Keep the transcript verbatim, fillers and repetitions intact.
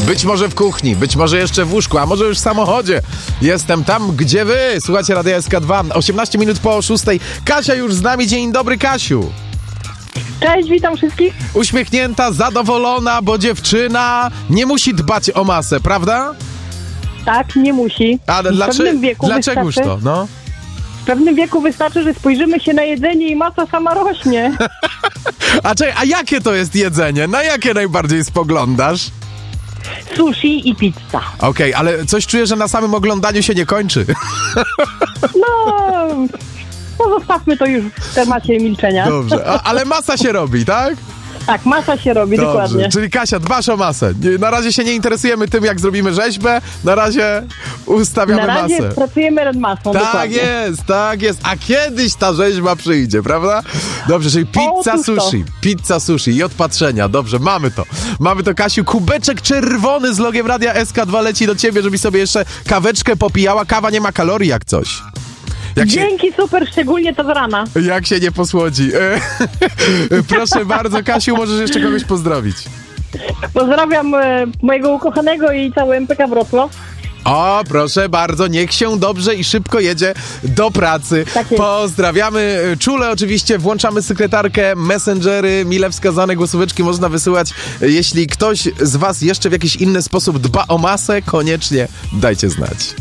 Być może w kuchni, być może jeszcze w łóżku, a może już w samochodzie. Jestem tam, gdzie wy. Słuchajcie Radia S K dwa. osiemnaście minut po szóstej. Kasia już z nami. Dzień dobry, Kasiu. Cześć, witam wszystkich. Uśmiechnięta, zadowolona, bo dziewczyna nie musi dbać o masę, prawda? Tak, nie musi. Ale w dlaczego? pewnym wieku Dlaczegoż wystarczy, to? No. W pewnym wieku wystarczy, że spojrzymy się na jedzenie i masa sama rośnie. A czekaj, a jakie to jest jedzenie? Na jakie najbardziej spoglądasz? Sushi i pizza. Okej, okay, ale coś czuję, że na samym oglądaniu się nie kończy. No, pozostawmy to już w temacie milczenia. Dobrze, a, ale masa się robi, tak? Tak, masa się robi, Dobrze. dokładnie. Czyli Kasia, dbasz o masę. Nie, na razie się nie interesujemy tym, jak zrobimy rzeźbę, na razie ustawiamy Na razie masę. pracujemy nad masą, Tak dokładnie. jest, tak jest. A kiedyś ta rzeźba przyjdzie, prawda? Dobrze, czyli pizza Otóż to. sushi. Pizza sushi i od patrzenia. Dobrze, mamy to. Mamy to, Kasiu. Kubeczek czerwony z logiem Radia S K dwa leci do ciebie, żebyś sobie jeszcze kaweczkę popijała. Kawa nie ma kalorii jak coś. Jak się, Dzięki, super, szczególnie to z rana. jak się nie posłodzi. Proszę bardzo, Kasiu, możesz jeszcze kogoś pozdrowić. Pozdrawiam e, mojego ukochanego i cały M P K Wrocław. O, proszę bardzo, niech się dobrze i szybko jedzie do pracy. Tak jest. Pozdrawiamy czule oczywiście, włączamy sekretarkę, messengery, mile wskazane głosóweczki można wysyłać. Jeśli ktoś z was jeszcze w jakiś inny sposób dba o masę, koniecznie dajcie znać.